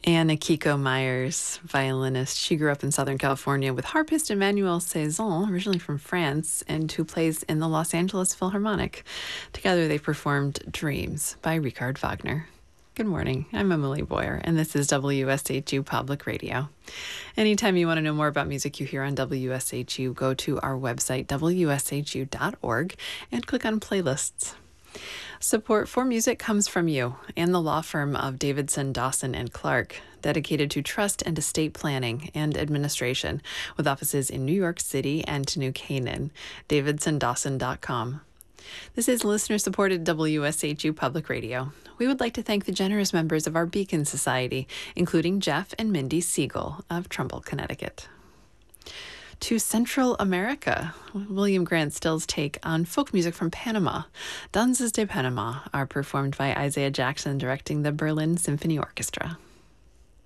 And Akiko Myers, violinist. She grew up in Southern California with harpist Emmanuel Saison, originally from France, and who plays in the Los Angeles Philharmonic. Together they performed Dreams by Richard Wagner. Good morning. I'm Emily Boyer, and this is WSHU Public Radio. Anytime you want to know more about music you hear on WSHU, go to our website, wshu.org, and click on playlists. Support for music comes from you and the law firm of Davidson, Dawson, and Clark, dedicated to trust and estate planning and administration, with offices in New York City and New Canaan. DavidsonDawson.com. This is listener-supported WSHU Public Radio. We would like to thank the generous members of our Beacon Society, including Jeff and Mindy Siegel of Trumbull, Connecticut. To Central America, William Grant Still's take on folk music from Panama. Danzas de Panama are performed by Isaiah Jackson, directing the Berlin Symphony Orchestra.